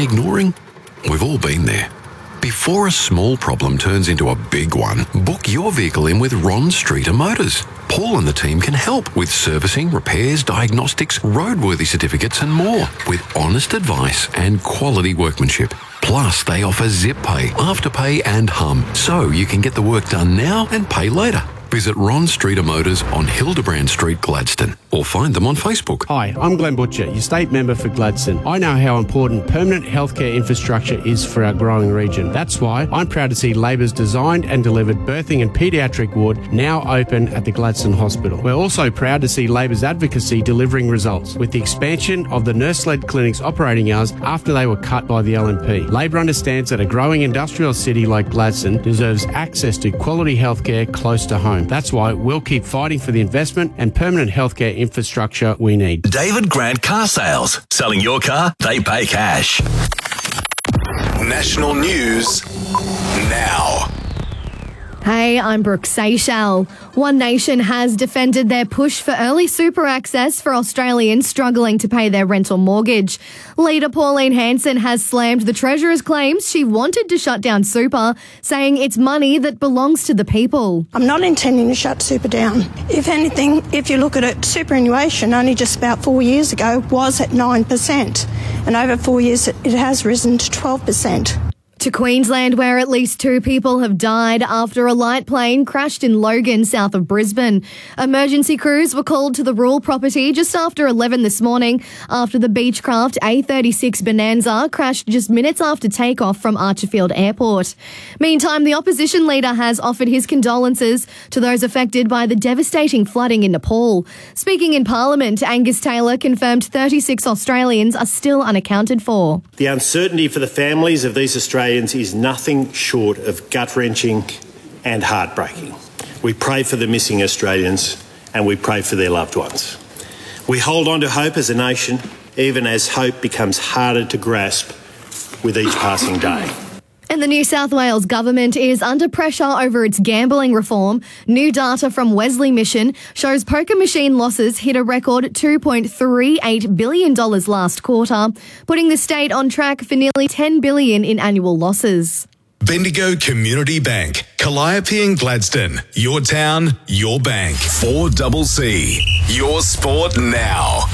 ignoring? We've all been there. Before a small problem turns into a big one, book your vehicle in with Ron Streeter Motors. Paul and the team can help with servicing, repairs, diagnostics, roadworthy certificates and more, with honest advice and quality workmanship. Plus, they offer Zip Pay, Afterpay and Hum, so you can get the work done now and pay later. Visit Ron Streeter Motors on Hildebrand Street, Gladstone, or find them on Facebook. Hi, I'm Glenn Butcher, your state member for Gladstone. I know how important permanent healthcare infrastructure is for our growing region. That's why I'm proud to see Labor's designed and delivered birthing and paediatric ward now open at the Gladstone Hospital. We're also proud to see Labor's advocacy delivering results with the expansion of the nurse-led clinics operating hours after they were cut by the LNP. Labor understands that a growing industrial city like Gladstone deserves access to quality healthcare close to home. That's why we'll keep fighting for the investment and permanent healthcare infrastructure we need. David Grant Car Sales. Selling your car, they pay cash. National news now. Hey, I'm Brooke Seychelles. One Nation has defended their push for early super access for Australians struggling to pay their rental mortgage. Leader Pauline Hanson has slammed the Treasurer's claims she wanted to shut down super, saying it's money that belongs to the people. I'm not intending to shut super down. If anything, if you look at it, superannuation only just about 4 years ago was at 9%, and over 4 years it has risen to 12%. To Queensland, where at least 2 people have died after a light plane crashed in Logan, south of Brisbane. Emergency crews were called to the rural property just after 11 this morning after the Beechcraft A36 Bonanza crashed just minutes after takeoff from Archerfield Airport. Meantime, the opposition leader has offered his condolences to those affected by the devastating flooding in Nepal. Speaking in Parliament, Angus Taylor confirmed 36 Australians are still unaccounted for. The uncertainty for the families of these Australians is nothing short of gut-wrenching and heartbreaking. We pray for the missing Australians and we pray for their loved ones. We hold on to hope as a nation, even as hope becomes harder to grasp with each passing day. And the New South Wales government is under pressure over its gambling reform. New data from Wesley Mission shows poker machine losses hit a record $2.38 billion last quarter, putting the state on track for nearly $10 billion in annual losses. Bendigo Community Bank, Calliope and Gladstone. Your town, your bank. 4CC. Your sport now.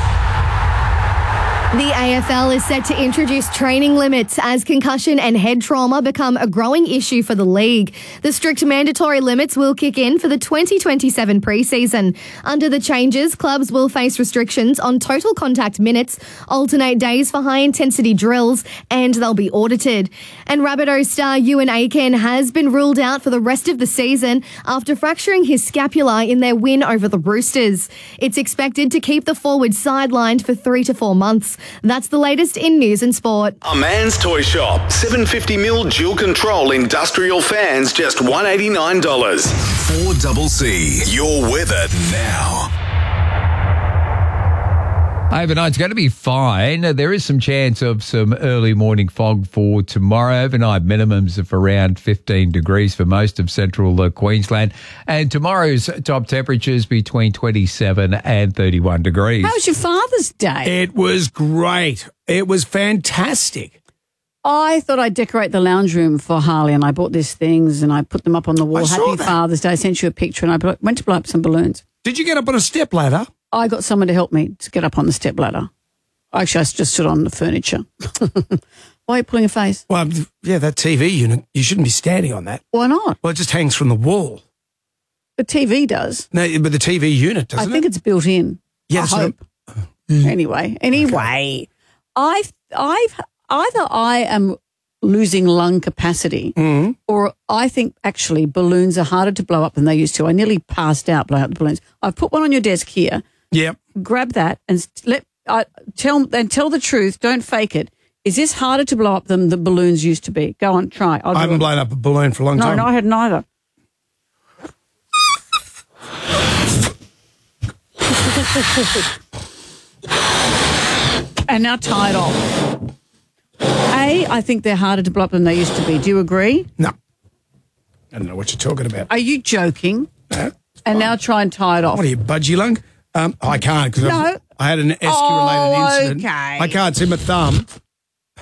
The AFL is set to introduce training limits as concussion and head trauma become a growing issue for the league. The strict mandatory limits will kick in for the 2027 pre-season. Under the changes, clubs will face restrictions on total contact minutes, alternate days for high-intensity drills, and they'll be audited. And Rabbitohs star Ewan Aiken has been ruled out for the rest of the season after fracturing his scapula in their win over the Roosters. It's expected to keep the forward sidelined for 3 to 4 months. That's the latest in news and sport. A Man's Toy Shop. 750mm dual control industrial fans, just $189. 4CC. Your weather now. Overnight, it's going to be fine. There is some chance of some early morning fog for tomorrow. Overnight minimums of around 15 degrees for most of central Queensland. And tomorrow's top temperatures between 27 and 31 degrees. How was your Father's Day? It was great. It was fantastic. I thought I'd decorate the lounge room for Harley, and I bought these things and I put them up on the wall. Happy Father's Day. I sent you a picture, and I went to blow up some balloons. Did you get up on a stepladder? I got someone to help me to get up on the stepladder. Actually, I just stood on the furniture. Why are you pulling a face? Well, yeah, that TV unit, you shouldn't be standing on that. Why not? Well, it just hangs from the wall. The TV does. No, but the TV unit doesn't. I think it's built in. Yeah, I hope. Anyway, okay. I've either I am losing lung capacity, or I think actually balloons are harder to blow up than they used to. I nearly passed out blowing up the balloons. I've put one on your desk here. Yep. Grab that and tell the truth. Don't fake it. Is this harder to blow up than the balloons used to be? Go on, try. I haven't blown up a balloon for a long time. No, I hadn't either. And now tie it off. I think they're harder to blow up than they used to be. Do you agree? No. I don't know what you're talking about. Are you joking? No. And now try and tie it off. What are you, budgie lung? I can't because I had an esky-related incident. Okay. I can't see my thumb.